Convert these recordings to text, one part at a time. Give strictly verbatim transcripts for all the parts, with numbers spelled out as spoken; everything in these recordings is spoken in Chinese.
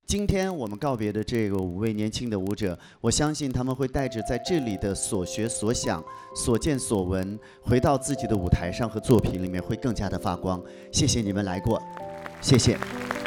今天我们告别的这个五位年轻的舞者，我相信他们会带着在这里的所学所想、所见所闻，回到自己的舞台上和作品里面，会更加的发光。谢谢你们来过，谢谢。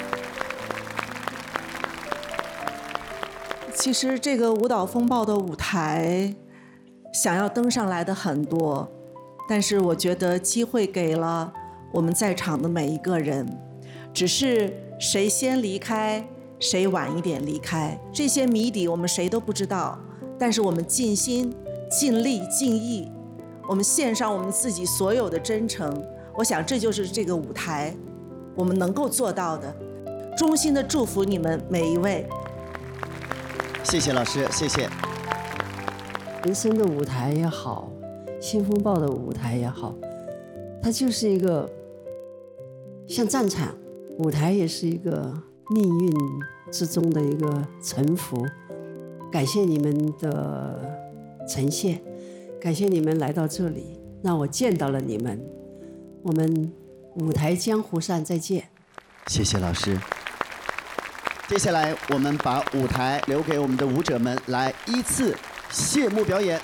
其实这个舞蹈风暴的舞台，想要登上来的很多，但是我觉得机会给了我们在场的每一个人，只是谁先离开，谁晚一点离开，这些谜底我们谁都不知道。但是我们尽心、尽力、尽意，我们献上我们自己所有的真诚。我想这就是这个舞台我们能够做到的。衷心的祝福你们每一位。 谢谢老师，谢谢。 人生的舞台也好，新风暴的舞台也好，它就是一个像战场，舞台也是一个命运之中的一个沉浮。感谢你们的呈现，感谢你们来到这里，让我见到了你们。我们舞台江湖上再见。 谢谢老师。接下来我们把舞台留给我们的舞者们，来依次谢幕表演。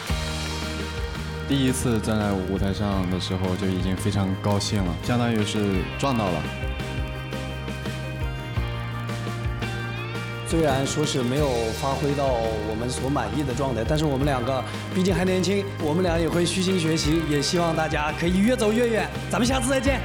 第一次站在舞台上的时候就已经非常高兴了，相当于是赚到了。 虽然说是没有发挥到我们所满意的状态，但是我们两个毕竟还年轻，我们俩也会虚心学习，也希望大家可以越走越远。咱们下次再见。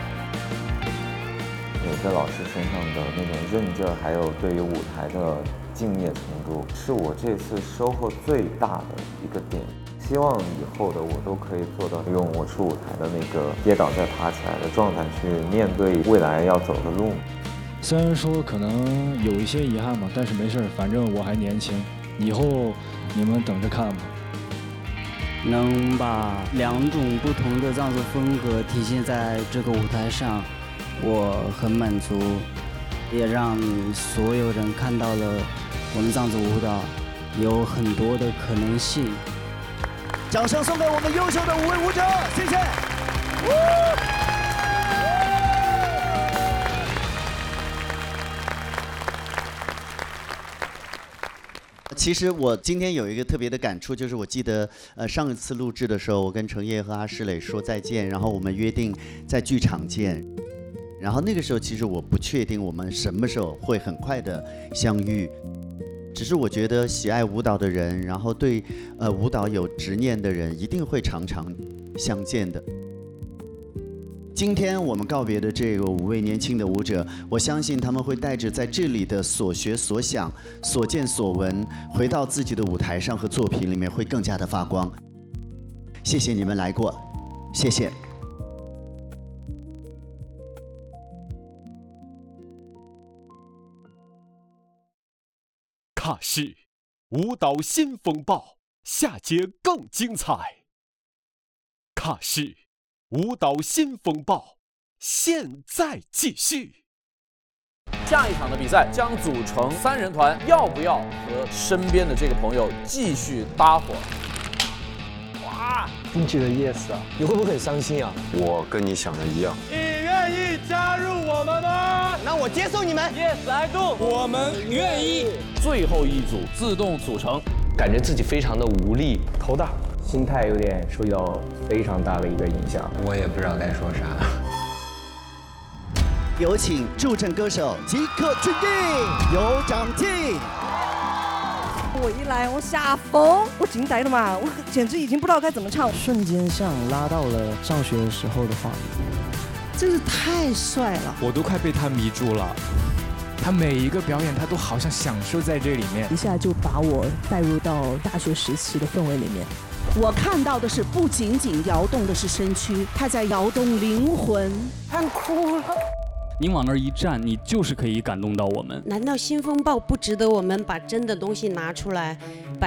每个老师身上的那种韧劲儿，还有对于舞台的敬业程度，是我这次收获最大的一个点。希望以后的我都可以做到用我出舞台的那个跌倒再爬起来的状态去面对未来要走的路。 虽然说可能有一些遗憾吧，但是没事，反正我还年轻，以后你们等着看吧。 能把两种不同的藏族风格体现在这个舞台上，我很满足，也让所有人看到了我们藏族舞蹈有很多的可能性。 掌声送给我们优秀的五位舞者，谢谢。其实我今天有一个特别的感触，就是我记得呃上一次录制的时候，我跟程烨和阿诗蕾说再见，然后我们约定在剧场见。然后那个时候其实我不确定我们什么时候会很快的相遇，只是我觉得喜爱舞蹈的人，然后对呃舞蹈有执念的人，一定会常常相见的。今天我们告别的这个五位年轻的舞者，我相信他们会带着在这里的所学所想、所见所闻，回到自己的舞台上和作品里面，会更加的发光。谢谢你们来过，谢谢。 卡士舞蹈新风暴，下节更精彩。卡士舞蹈新风暴，现在继续。 下一场的比赛将组成三人团，要不要和身边的这个朋友继续搭伙？哇！ 你觉得 yes 啊？你会不会很伤心啊？ 我跟你想的一样。 你愿意加入我们吗？ 那我接受你们。 Yes, I do。 我们愿意。 最后一组自动组成， 感觉自己非常的无力，头大。心态有点受到非常大的一个影响， 我也不知道该说啥。 有请助阵歌手即刻俊逸，有长进。 我一来，我吓疯，我惊呆了嘛，我简直已经不知道该怎么唱， 瞬间像拉到了上学的时候的画面， 真是太帅了， 我都快被他迷住了。他每一个表演，他都好像享受在这里面， 一下就把我带入到大学时期的氛围里面。 我看到的是，不仅仅摇动的是身躯，它在摇动灵魂。 看哭了。 您往那儿一站，你就是可以感动到我们。 难道新风暴不值得我们把真的东西拿出来，把